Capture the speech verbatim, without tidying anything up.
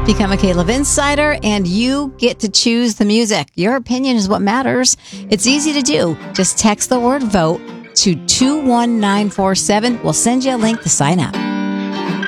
Become a K-Love Insider, and you get to choose the music. Your opinion is what matters. It's easy to do. Just text the word VOTE to two one nine four seven. We'll send you a link to sign up.